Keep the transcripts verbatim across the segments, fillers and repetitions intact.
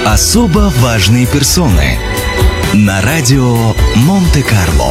Особо важные персоны на радио Монте-Карло.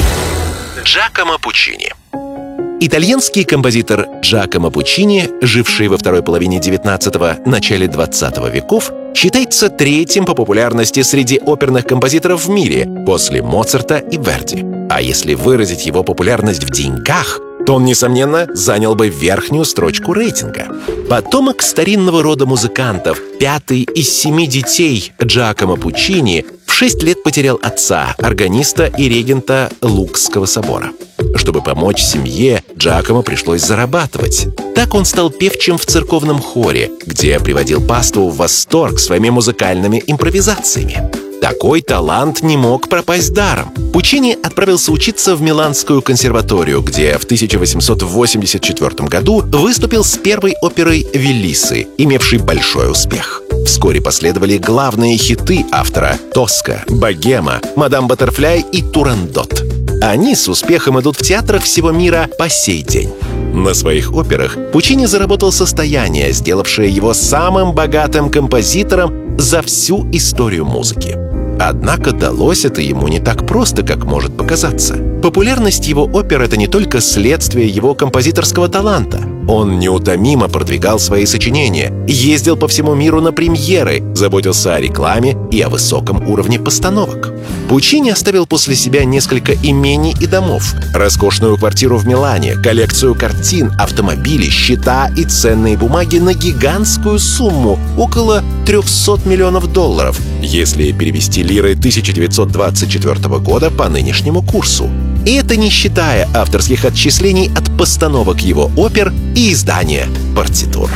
Джакомо Пуччини. Итальянский композитор Джакомо Пуччини, живший во второй половине девятнадцатого – начале двадцатого веков, считается третьим по популярности среди оперных композиторов в мире после Моцарта и Верди. А если выразить его популярность в деньгах, то он, несомненно, занял бы верхнюю строчку рейтинга. Потомок старинного рода музыкантов, пятый из семи детей Джакомо Пуччини, в шесть лет потерял отца, органиста и регента Лукского собора. Чтобы помочь семье, Джакомо пришлось зарабатывать. Так он стал певчим в церковном хоре, где приводил паству в восторг своими музыкальными импровизациями. Такой талант не мог пропасть даром. Пуччини отправился учиться в Миланскую консерваторию, где в тысяча восемьсот восемьдесят четвёртом году выступил с первой оперой «Велиссы», имевшей большой успех. Вскоре последовали главные хиты автора «Тоска», «Богема», «Мадам Баттерфляй» и «Турандот». Они с успехом идут в театрах всего мира по сей день. На своих операх Пуччини заработал состояние, сделавшее его самым богатым композитором за всю историю музыки. Однако далось это ему не так просто, как может показаться. Популярность его опер — это не только следствие его композиторского таланта. Он неутомимо продвигал свои сочинения, ездил по всему миру на премьеры, заботился о рекламе и о высоком уровне постановок. Пуччини оставил после себя несколько имений и домов, роскошную квартиру в Милане, коллекцию картин, автомобили, счета и ценные бумаги на гигантскую сумму — около трехсот миллионов долларов, если перевести лиры тысяча девятьсот двадцать четвёртого года по нынешнему курсу. И это не считая авторских отчислений от постановок его опер и издания партитур.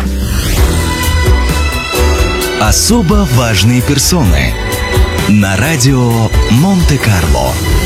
Особо важные персоны на радио Монте-Карло.